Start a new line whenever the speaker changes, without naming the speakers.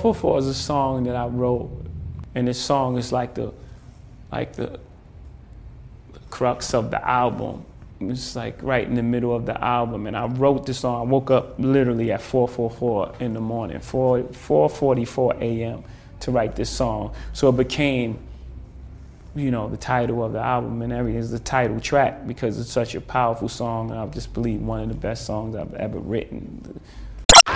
444 is a song that I wrote, and this song is like the crux of the album. It's like right in the middle of the album, and I wrote this song. I woke up literally at 4:44 in the morning, 4:44 a.m. to write this song. So it became, you know, the title of the album and everything. Is the title track because it's such a powerful song, and I just believe one of the best songs I've ever written.